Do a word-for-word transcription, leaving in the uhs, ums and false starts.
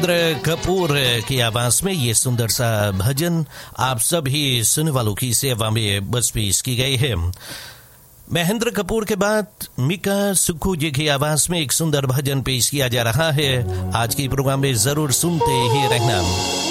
महेंद्र कपूर की आवाज में ये सुंदर सा भजन आप सभी सुनने वालों की सेवा में बस पेश की गई है। महेंद्र कपूर के बाद मिका सुक्खू जी की आवाज में एक सुंदर भजन पेश किया जा रहा है। आज के प्रोग्राम में जरूर सुनते ही रहना।